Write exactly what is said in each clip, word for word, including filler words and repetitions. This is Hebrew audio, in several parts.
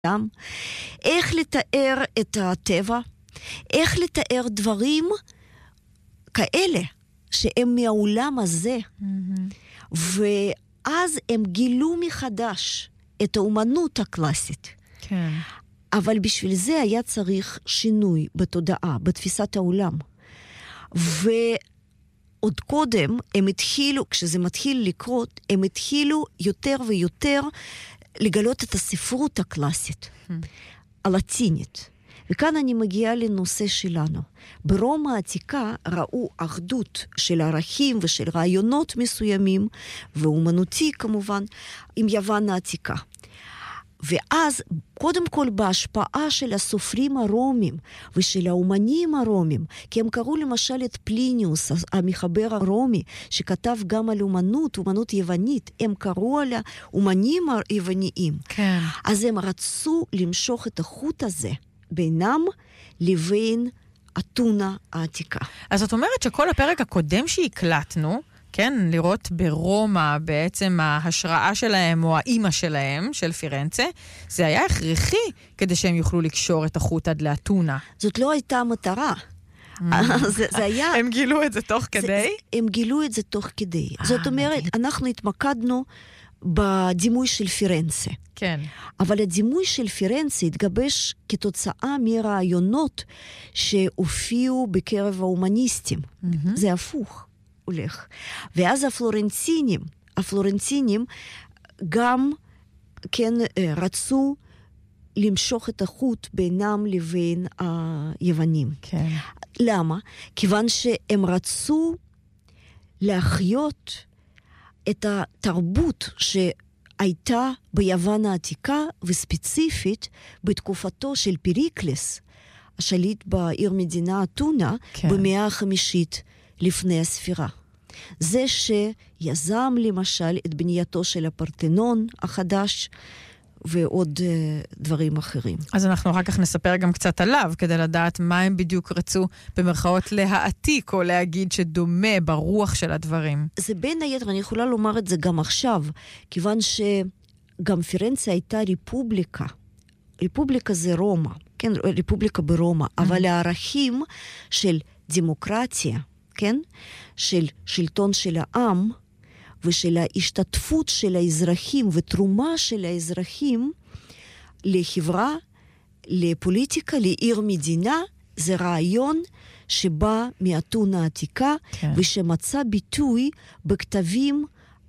איך לתאר את הטבע, איך לתאר דברים כאלה שהם מהעולם הזה. Mm-hmm. ואז הם גילו מחדש את האומנות הקלאסית. כן. אבל בשביל זה היה צריך שינוי בתודעה, בתפיסת העולם. ועוד קודם הם התחילו, כשזה מתחיל לקרות, הם התחילו יותר ויותר לגלות את הספרות הקלאסית, hmm. הלטינית. וכאן אני מגיעה לנושא שלנו. ברומא העתיקה ראו אחדות של ערכים ושל רעיונות מסוימים, ואומנותי כמובן, עם יוון העתיקה. ואז, קודם כל, בהשפעה של הסופרים הרומים ושל האומנים הרומים, כי הם קראו למשל את פליניוס, המחבר הרומי, שכתב גם על אומנות, אומנות יוונית, הם קראו על האומנים היווניים. כן. אז הם רצו למשוך את החוט הזה בינם לבין אתונה העתיקה. אז זאת אומרת שכל הפרק הקודם שהקלטנו, כן, לראות ברומא בעצם ההשראה שלהם או האימא שלהם, של פירנצה, זה היה הכרחי כדי שהם יוכלו לקשור את החוט עד לאתונה. זאת לא הייתה המטרה. זה, זה היה... הם גילו את זה תוך כדי? זה, הם גילו את זה תוך כדי. זאת אומרת, אנחנו התמקדנו בדימוי של פירנצה. כן. אבל הדימוי של פירנצה התגבש כתוצאה מרעיונות שהופיעו בקרב ההומניסטים. זה הפוך. הולך. ואז הפלורנטינים, הפלורנטינים גם כן רצו למשוך את החוט בינם לבין היוונים. כן. למה? כיוון שהם רצו להחיות את התרבות שהייתה ביוון העתיקה וספציפית בתקופתו של פריקלס, השליט בעיר מדינה אתונה, כן. במאה החמישית לפני הספירה. זה שיזם למשל את בנייתו של הפרתנון החדש ועוד uh, דברים אחרים. אז אנחנו אחר כך נספר גם קצת עליו כדי לדעת מה הם בדיוק רצו במרכאות להעתיק או להגיד שדומה ברוח של הדברים. זה בין היתר, אני יכולה לומר את זה גם עכשיו, כיוון שגם פירנצה הייתה ריפובליקה. ריפובליקה זה רומא, כן, ריפובליקה ברומא, mm-hmm. אבל הערכים של דמוקרטיה, כן? של שלטון של העם ושל ההשתתפות של האזרחים ותרומה של האזרחים לחברה, לפוליטיקה, לעיר מדינה, זה רעיון שבא מאתונה העתיקה, כן. ושמצא ביטוי בכתבים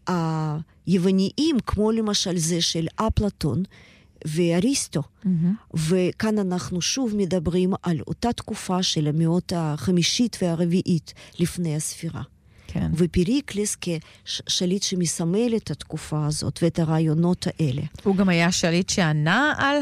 היווניים, כמו למשל זה של אפלטון ואריסטו. Mm-hmm. וכאן אנחנו שוב מדברים על אותה תקופה של המאות החמישית והרביעית לפני הספירה. כן. ופריקלס כשליט שמסמל את התקופה הזאת ואת הרעיונות האלה. הוא גם היה שליט שענה על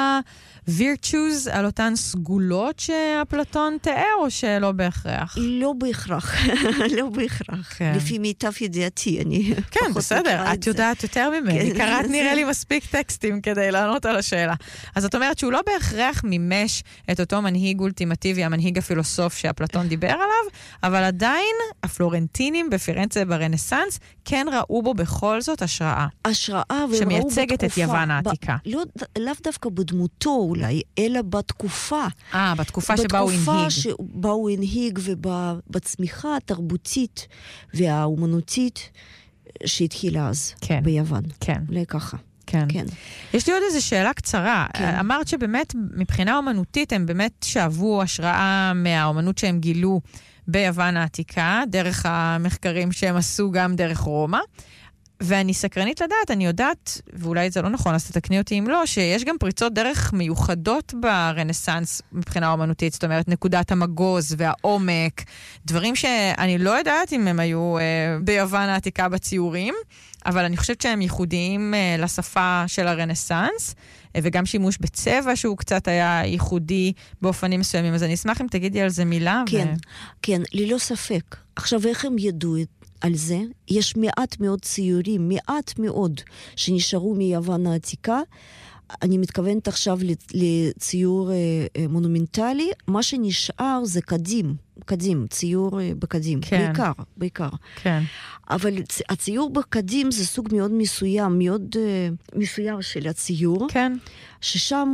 ה-virtues, על אותן סגולות שאפלטון תיאר, או שלא בהכרח? לא בהכרח, לא בהכרח. כן. לפי מיטב ידיעתי, אני כן, בסדר, את יודעת יותר ממני. כן. קראת נראה לי מספיק טקסטים כדי לענות על השאלה. אז זאת אומרת שהוא לא בהכרח מימש את אותו מנהיג אולטימטיבי, המנהיג הפילוסוף שאפלטון דיבר עליו, אבל עדיין הפלורנטינים בפירנצה ברנסנס כן ראו בו בכל זאת השראה. השראה, שמייצגת את יוון העתיקה. ב- לא, לאו דווקא בדמותו אולי, אלא בתקופה. אה, בתקופה שבה הוא הנהיג. בתקופה שבה הוא הנהיג ובצמיחה התרבותית והאומנותית שהתחילה אז כן. ביוון. כן. אולי ככה. כן. כן. יש לי עוד איזו שאלה קצרה. כן. אמרת שבאמת מבחינה אומנותית הם באמת שאבו השראה מהאומנות שהם גילו ביוון העתיקה, דרך המחקרים שהם עשו גם דרך רומא. ואני סקרנית לדעת, אני יודעת, ואולי זה לא נכון, אז תתקני אותי אם לא, שיש גם פריצות דרך מיוחדות ברנסנס מבחינה אומנותית, זאת אומרת, נקודת המגוז והעומק, דברים שאני לא יודעת אם הם היו אה, ביוון העתיקה בציורים, אבל אני חושבת שהם ייחודיים אה, לשפה של הרנסנס, אה, וגם שימוש בצבע שהוא קצת היה ייחודי באופנים מסוימים, אז אני אשמח אם תגידי על זה מילה. כן, ו... כן, ללא ספק. עכשיו, איך הם ידעו את על זה? יש מעט מאוד ציורים, מעט מאוד, שנשארו מיוון העתיקה, אני מתכוונת עכשיו לציור מונומנטלי, מה שנשאר זה קדים, קדים, ציור בקדים, כן. בעיקר, בעיקר. כן. אבל הציור בקדים זה סוג מאוד מסוים, מאוד מסוים של הציור. כן. ששם